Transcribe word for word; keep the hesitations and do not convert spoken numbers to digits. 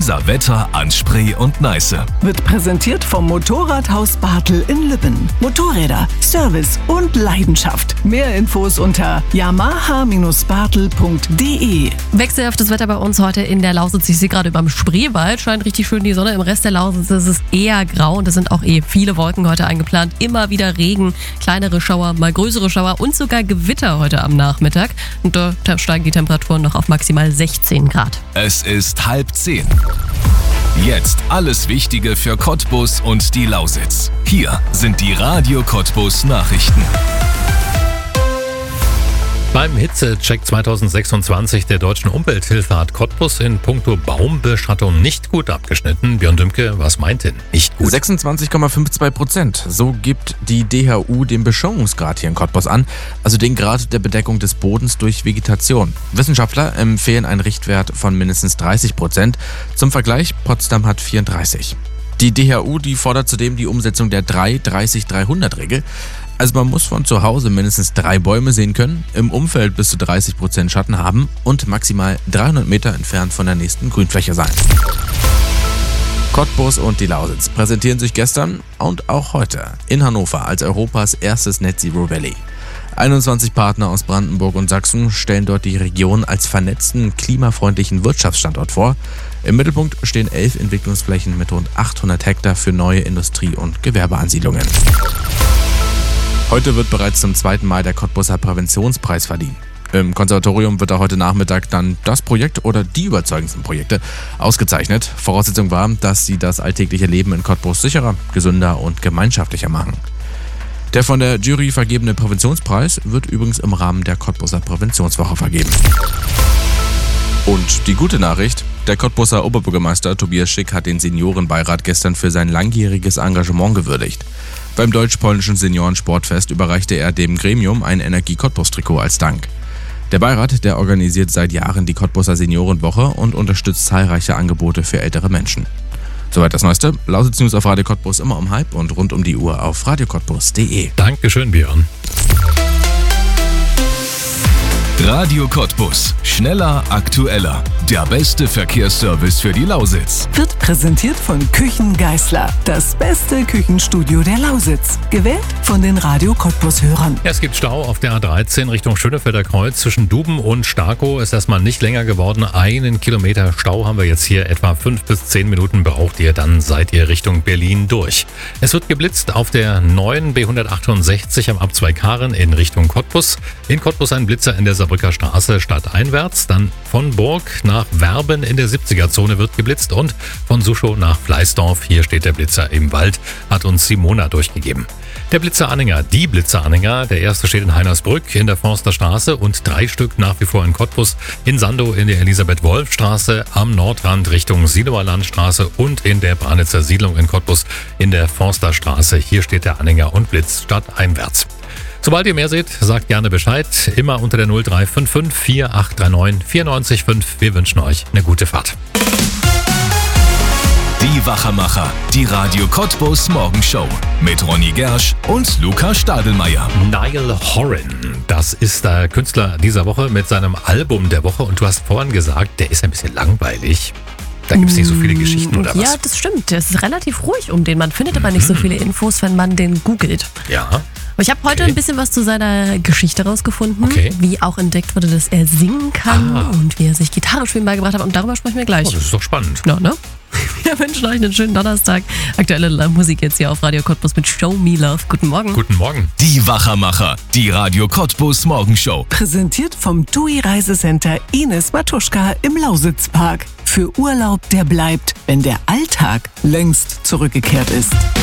Unser Wetter an Spree und Neiße. Wird präsentiert vom Motorradhaus Bartel in Lübben. Motorräder, Service und Leidenschaft. Mehr Infos unter yamaha Bindestrich bartel punkt de. Wechselhaftes Wetter bei uns heute in der Lausitz. Ich sehe gerade überm Spreewald, scheint richtig schön die Sonne. Im Rest der Lausitz ist es eher grau und es sind auch eh viele Wolken heute eingeplant. Immer wieder Regen, kleinere Schauer, mal größere Schauer und sogar Gewitter heute am Nachmittag. Und da steigen die Temperaturen noch auf maximal sechzehn Grad. Es ist halb zehn. Jetzt alles Wichtige für Cottbus und die Lausitz. Hier sind die Radio Cottbus Nachrichten. Beim Hitzecheck zweitausendsechsundzwanzig der Deutschen Umwelthilfe hat Cottbus in puncto Baumbeschattung nicht gut abgeschnitten. Björn Dümke, was meint denn nicht gut? sechsundzwanzig Komma zweiundfünfzig Prozent. So gibt die D H U den Beschauungsgrad hier in Cottbus an, also den Grad der Bedeckung des Bodens durch Vegetation. Wissenschaftler empfehlen einen Richtwert von mindestens dreißig Prozent. Zum Vergleich, Potsdam hat vierunddreißig. Die D H U, die fordert zudem die Umsetzung der drei dreißig dreihundert Regel. Also man muss von zu Hause mindestens drei Bäume sehen können, im Umfeld bis zu dreißig Prozent Schatten haben und maximal dreihundert Meter entfernt von der nächsten Grünfläche sein. Cottbus und die Lausitz präsentieren sich gestern und auch heute in Hannover als Europas erstes Net Zero Valley. einundzwanzig Partner aus Brandenburg und Sachsen stellen dort die Region als vernetzten, klimafreundlichen Wirtschaftsstandort vor. Im Mittelpunkt stehen elf Entwicklungsflächen mit rund achthundert Hektar für neue Industrie- und Gewerbeansiedlungen. Heute wird bereits zum zweiten Mal der Cottbuser Präventionspreis verliehen. Im Konservatorium wird da heute Nachmittag dann das Projekt oder die überzeugendsten Projekte ausgezeichnet. Voraussetzung war, dass sie das alltägliche Leben in Cottbus sicherer, gesünder und gemeinschaftlicher machen. Der von der Jury vergebene Präventionspreis wird übrigens im Rahmen der Cottbuser Präventionswoche vergeben. Und die gute Nachricht: Der Cottbuser Oberbürgermeister Tobias Schick hat den Seniorenbeirat gestern für sein langjähriges Engagement gewürdigt. Beim deutsch-polnischen Seniorensportfest überreichte er dem Gremium ein Energie-Cottbus-Trikot als Dank. Der Beirat, der organisiert seit Jahren die Cottbuser Seniorenwoche und unterstützt zahlreiche Angebote für ältere Menschen. Soweit das Neueste. Lausitz News auf Radio Cottbus immer um halb und rund um die Uhr auf radio cottbus punkt de. Dankeschön, Björn. Radio Cottbus. Schneller, aktueller. Der beste Verkehrsservice für die Lausitz. Wird präsentiert von Küchen Geißler. Das beste Küchenstudio der Lausitz. Gewählt von den Radio Cottbus-Hörern. Es gibt Stau auf der A dreizehn Richtung Schönefelder Kreuz zwischen Duben und Starkow. Ist erstmal nicht länger geworden. Einen Kilometer Stau haben wir jetzt hier. Etwa fünf bis zehn Minuten braucht ihr, dann seid ihr Richtung Berlin durch. Es wird geblitzt auf der neuen B hundertachtundsechzig am Abzweig Karen in Richtung Cottbus. In Cottbus ein Blitzer in der Saarbrücker Straße stadteinwärts. Dann von Burg nach Werben in der siebziger-Zone wird geblitzt und von Suschow nach Fleißdorf. Hier steht der Blitzer im Wald, hat uns Simona durchgegeben. Der Blitzeranhänger, die Blitzeranhänger, der erste steht in Heinersbrück in der Forsterstraße und drei Stück nach wie vor in Cottbus, in Sandow in der Elisabeth-Wolf-Straße, am Nordrand Richtung Siloer Landstraße und in der Branitzer Siedlung in Cottbus in der Forsterstraße. Hier steht der Anhänger und blitzt stadteinwärts. Sobald ihr mehr seht, sagt gerne Bescheid. Immer unter der null drei fünf fünf vier acht drei neun vier neun fünf. Wir wünschen euch eine gute Fahrt. Die Wachermacher. Die Radio Cottbus Morgenshow. Mit Ronny Gersch und Luca Stadelmeier. Niall Horan, das ist der Künstler dieser Woche mit seinem Album der Woche. Und du hast vorhin gesagt, der ist ein bisschen langweilig. Da gibt es nicht so viele Geschichten oder was? Ja, das stimmt. Es ist relativ ruhig um den. Man findet aber nicht so viele Infos, wenn man den googelt. Ja. Aber ich habe heute Okay. ein bisschen was zu seiner Geschichte rausgefunden, Okay. wie auch entdeckt wurde, dass er singen kann Ah. und wie er sich Gitarre spielen beigebracht hat. Und darüber sprechen wir gleich. Oh, das ist doch spannend. Ja, ne? Wir wünschen euch einen schönen Donnerstag. Aktuelle Musik jetzt hier auf Radio Cottbus mit Show Me Love. Guten Morgen. Guten Morgen. Die Wachermacher. Die Radio Cottbus Morgenshow. Präsentiert vom T U I Reisecenter Ines Matuschka im Lausitzpark. Für Urlaub, der bleibt, wenn der Alltag längst zurückgekehrt ist.